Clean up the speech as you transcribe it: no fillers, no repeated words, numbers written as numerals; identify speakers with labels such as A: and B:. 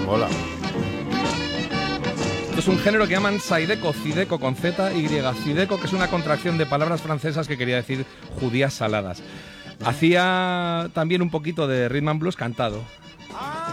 A: mola.
B: Esto es un género que llaman Zydeco, Zydeco con Z, Y, Zydeco, que es una contracción de palabras francesas que quería decir judías saladas. Hacía también un poquito de rhythm and blues cantado.